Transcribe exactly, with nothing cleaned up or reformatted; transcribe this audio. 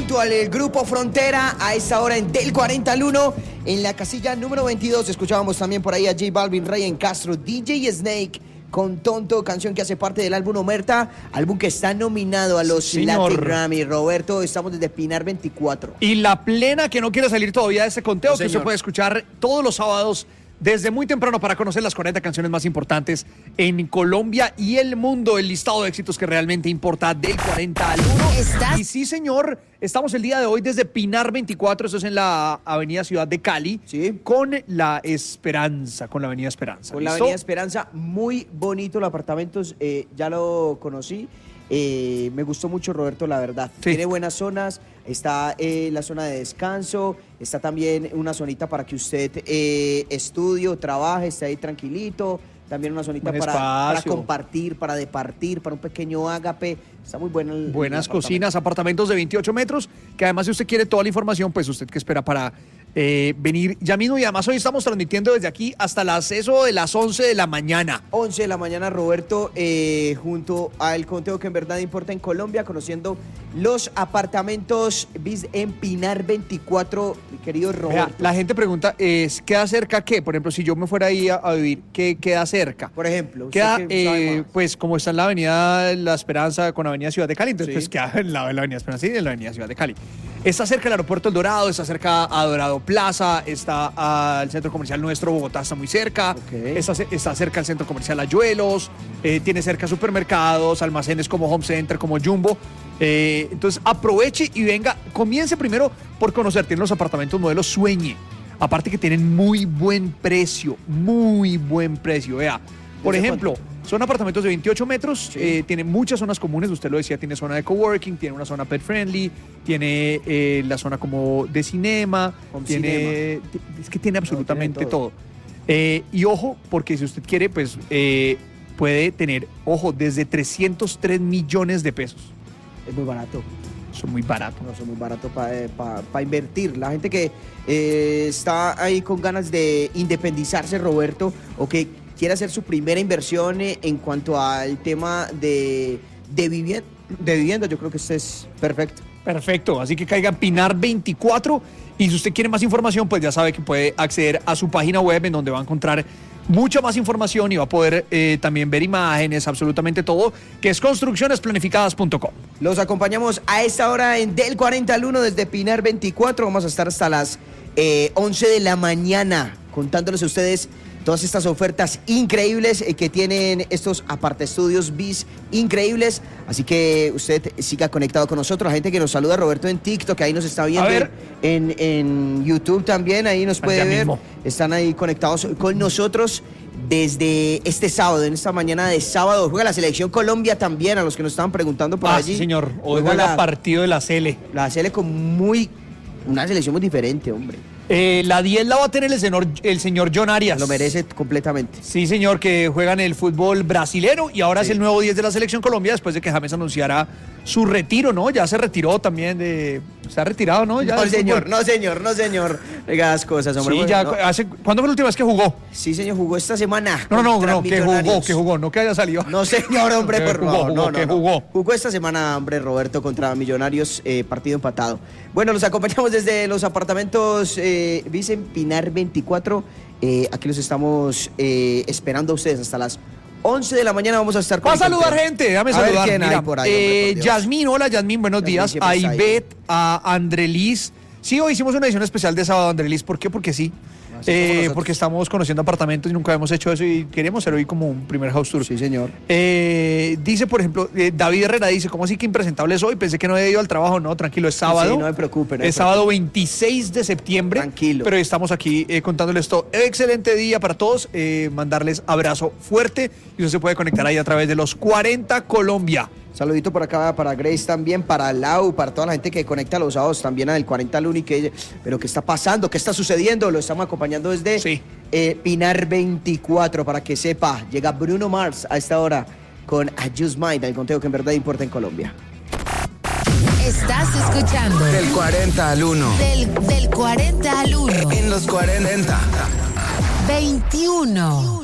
junto al Grupo Frontera a esta hora en Del cuarenta al uno. En la casilla número veintidós escuchábamos también por ahí a J Balvin, Ryan Castro, D J Snake con Tonto, canción que hace parte del álbum Omerta, álbum que está nominado a los sí, Latin Grammy. Roberto, estamos desde Pinar veinticuatro. Y la plena que no quiere salir todavía de ese conteo, No, que usted puede escuchar todos los sábados desde muy temprano para conocer las cuarenta canciones más importantes en Colombia y el mundo, el listado de éxitos que realmente importa del cuarenta al uno. ¿Estás? Y sí, señor, estamos el día de hoy desde Pinar veinticuatro, eso es en la avenida Ciudad de Cali, sí, con la Esperanza, con la avenida Esperanza. Con ¿listo? la avenida Esperanza, muy bonito el apartamento, eh, ya lo conocí. Eh, me gustó mucho, Roberto, la verdad. Sí. Tiene buenas zonas, está eh, la zona de descanso, está también una zonita para que usted eh, estudie o trabaje, esté ahí tranquilito. También una zonita para, para compartir, para departir, para un pequeño ágape. Está muy bueno el Buenas el cocinas, apartamentos de veintiocho metros, que además si usted quiere toda la información, pues usted que espera para eh, venir ya mismo. Y además hoy estamos transmitiendo desde aquí hasta las, eso de las once de la mañana. once de la mañana, Roberto, eh, junto al conteo que en verdad importa en Colombia, conociendo los apartamentos bis en Pinar veinticuatro, mi querido Roberto. Vea, la gente pregunta, eh, ¿queda cerca qué? Por ejemplo, si yo me fuera ahí a, a vivir, ¿qué queda cerca? Por ejemplo, queda, eh, pues como está en la avenida La Esperanza con Avenida Ciudad de Cali, entonces Sí. pues queda en la, en la avenida Esperanza y en la avenida Ciudad de Cali. Está cerca del aeropuerto El Dorado, está cerca a Dorado Plaza, está al centro comercial nuestro, Bogotá está muy cerca, Okay. está, está cerca al centro comercial Ayuelos, eh, tiene cerca supermercados, almacenes como Home Center, como Jumbo. Eh, entonces aproveche y venga, comience primero por conocer, tiene los apartamentos modelo Sueñe, aparte que tienen muy buen precio, muy buen precio, vea. Por ejemplo, son apartamentos de veintiocho metros, Sí. eh, tiene muchas zonas comunes, usted lo decía, tiene zona de coworking, tiene una zona pet friendly, tiene eh, la zona como de cinema, Home tiene, es que tiene absolutamente No, tiene todo. Eh, y ojo, porque si usted quiere, pues eh, puede tener, ojo, desde trescientos tres millones de pesos. Es muy barato. Son muy baratos. No, son muy baratos para eh, pa, pa invertir. La gente que eh, está ahí con ganas de independizarse, Roberto, o que quiere hacer su primera inversión eh, en cuanto al tema de, de, vivienda, de vivienda, yo creo que este es perfecto. Perfecto, así que caiga en Pinar veinticuatro y si usted quiere más información, pues ya sabe que puede acceder a su página web en donde va a encontrar mucha más información y va a poder eh, también ver imágenes, absolutamente todo, que es construcciones planificadas punto com. Los acompañamos a esta hora en Del cuarenta al uno desde Pinar veinticuatro. Vamos a estar hasta las eh, once de la mañana contándoles a ustedes todas estas ofertas increíbles eh, que tienen estos apartaestudios bis increíbles. Así que usted siga conectado con nosotros. La gente que nos saluda, Roberto, en TikTok, ahí nos está viendo. En, en YouTube también, ahí nos puede ver. Mismo. Están ahí conectados con nosotros desde este sábado, en esta mañana de sábado. Juega la Selección Colombia también, a los que nos estaban preguntando por ah, allí. Sí, señor. Hoy juega la partido de la C L. La C L con muy... una selección muy diferente, hombre. Eh, la diez la va a tener el señor, el señor John Arias. Lo merece completamente. Sí, señor, que juega en el fútbol brasilero y ahora sí. Es el nuevo diez de la Selección Colombia después de que James anunciara su retiro, ¿no? Ya se retiró también de... Se ha retirado, ¿no? Ya no, señor, no, señor, no, señor. Oiga las cosas, hombre. Sí, ya, no. hace, ¿cuándo fue la última vez que jugó? Sí, señor, jugó esta semana. No, no, no, que jugó, que jugó, no que haya salido. No, señor, hombre, por jugó, favor. Jugó, no, no, que no. jugó. Jugó esta semana, hombre, Roberto, contra Millonarios, eh, partido empatado. Bueno, los acompañamos desde los apartamentos eh, Vicen Pinar veinticuatro. Eh, aquí los estamos eh, esperando a ustedes hasta las once de la mañana. Vamos a estar con... Va a saludar gente, déjame saludar. Ver quién Mira, hay por ahí, eh, hombre, por Yasmín, hola Yasmín, buenos Yasmín días. A Ivette, a Andrelis. Sí, hoy hicimos una edición especial de sábado, Andrelis. ¿Por qué? Porque sí. Eh, porque estamos conociendo apartamentos y nunca habíamos hecho eso y queremos hacer hoy como un primer house tour. Sí, señor. Eh, dice, por ejemplo, eh, David Herrera dice, ¿cómo así que impresentable soy? Pensé que no había ido al trabajo. No, tranquilo, es sábado. Sí, no me preocupe. No es sábado veintiséis de septiembre. Tranquilo. Pero estamos aquí eh, contándoles todo. Excelente día para todos. Eh, mandarles abrazo fuerte y usted se puede conectar ahí a través de los cuarenta Colombia. Saludito por acá para Grace también, para Lau, para toda la gente que conecta los sábados también al cuarenta al uno. Que, pero ¿qué está pasando? ¿Qué está sucediendo? Lo estamos acompañando desde sí. eh, Pinar veinticuatro, para que sepa. Llega Bruno Mars a esta hora con A Just Mind, el conteo que en verdad importa en Colombia. Estás escuchando Del cuarenta al uno. Del, del cuarenta al uno. En los cuarenta. veintiuno.